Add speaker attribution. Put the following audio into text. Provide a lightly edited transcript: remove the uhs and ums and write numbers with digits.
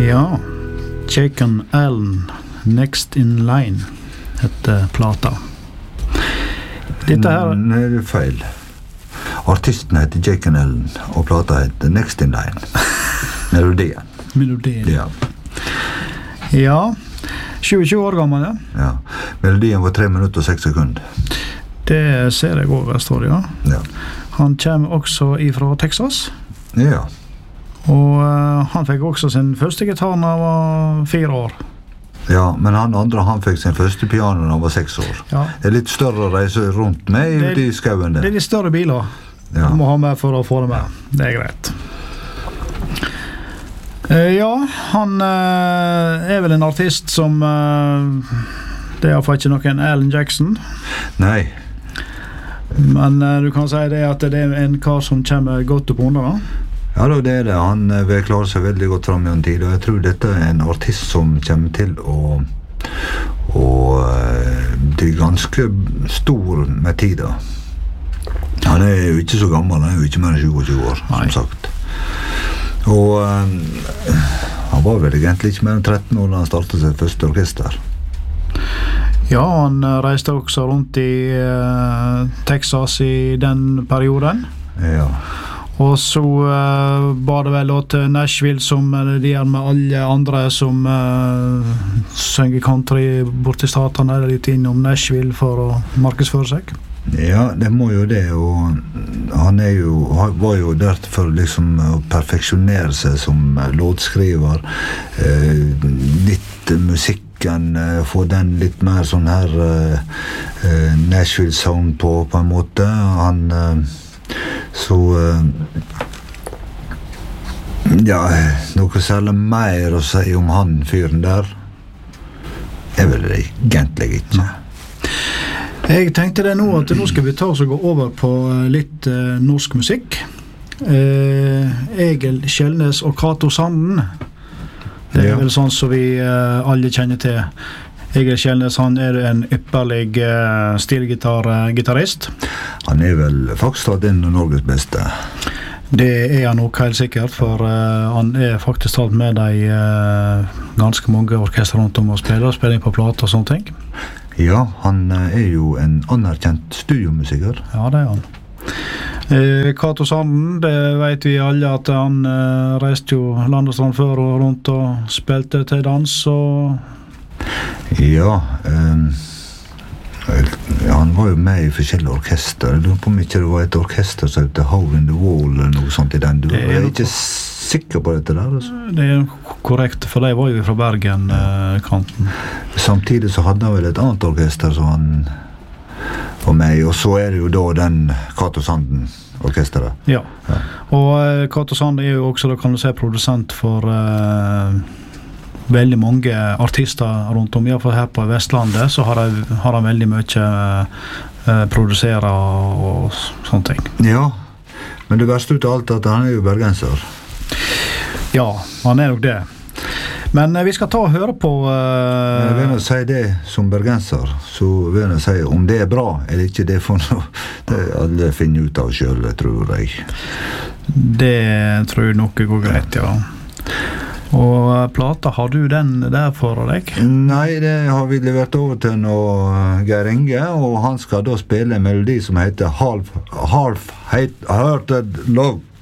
Speaker 1: Ja, Jake Allen, Next in Line heter plata. Dette her...
Speaker 2: Nei, det er feil. Artisten heter Jake Allen, og plata heter Next in Line. Melodien. Ja.
Speaker 1: Ja, 27 år gammel, ja.
Speaker 2: Ja. Melodien var 3 minutter og 6 sekunder.
Speaker 1: Det ser jeg over, står det, ja.
Speaker 2: Ja.
Speaker 1: Han kommer også ifra Texas.
Speaker 2: Ja.
Speaker 1: Og han fikk også sin første gitar når han var 4 år.
Speaker 2: Ja, men han fikk sin første piano når han var 6 år.
Speaker 1: Ja.
Speaker 2: Det er litt større å reise rundt med ute i skauen der.
Speaker 1: Det er litt større biler.
Speaker 2: Ja.
Speaker 1: Du må ha med for å få det med. Det er greit. Ja, han er vel en artist som det er i hvert fall ikke noen Alan Jackson.
Speaker 2: Nei.
Speaker 1: Men du kan si det at det er en kar som kommer godt opp under da.
Speaker 2: Ja, det er det. Han vil klare seg veldig godt frem i en tid, og jeg tror dette er en artist som kommer til å bli ganske stor med tida. Han er jo ikke så gammel, han er jo ikke mer enn 27 år, som sagt. Og han var vel egentlig ikke mer enn 13 år da han startet sitt første orkester.
Speaker 1: Ja, han reiste også rundt i Texas i den perioden.
Speaker 2: Ja.
Speaker 1: Og så var det vel til Nashville som de er med alle andre som synger country bort i staten, eller litt innom Nashville for å markedsføre seg.
Speaker 2: Ja, det må jo det, og han var jo der for liksom å perfeksjonere seg som låtskriver, litt musikken, få den litt mer sånn her Nashville sound på en måte. Han ja, noe særlig mer å si om han fyren der er vel det egentlig ikke.
Speaker 1: Jeg tenkte det nå at nå skal vi ta oss og gå over på litt norsk musikk. Egil Kjellnes og Cato Sanden. Det er vel sånn som vi alle kjenner til. Egil Kjellnes, han er en ypperlig stilgitarist.
Speaker 2: Han er vel faktisk en av Norges beste.
Speaker 1: Det er han nok helt sikkert, for han er faktisk talt med de ganske mange orkester rundt om og spiller på plater og sånne ting.
Speaker 2: Ja, han er jo en anerkjent studiomusiker.
Speaker 1: Ja, det er han. Cato Sanden, det vet vi alle at han reiste jo land og strand før og rundt og spilte til dans og...
Speaker 2: Ja, han var jo med i forskjellige orkester. Jeg lurer på om ikke det var et orkester som heter Hole in the Wall eller noe sånt i den. Du er ikke sikker på dette der, altså? Det
Speaker 1: er korrekt, for de var jo fra Bergen-kanten.
Speaker 2: Samtidig så hadde han vel et annet orkester som han var med i, og så er det jo da den Cato Sanden-orkesteret.
Speaker 1: Ja, og Cato Sanden er jo også, da kan du si, produsent for... veldig mange artister rundt om, i hvert fall her på Vestlandet, så har han veldig mye produsere og sånne ting.
Speaker 2: Ja, men det verste ut av alt er at han er jo bergenser.
Speaker 1: Ja, han er nok det. Men vi skal ta og høre på...
Speaker 2: Jeg vil si det som bergenser, så vil jeg si om det er bra, eller ikke det for noe. Det alle finner ut av selv, tror jeg. Det
Speaker 1: tror jeg nok går greit, ja. Og plata, har du den der for deg?
Speaker 2: Nei, det har vi levert over til Geir Inge, og han skal da spille en melodi som heter Half-Hearted Love.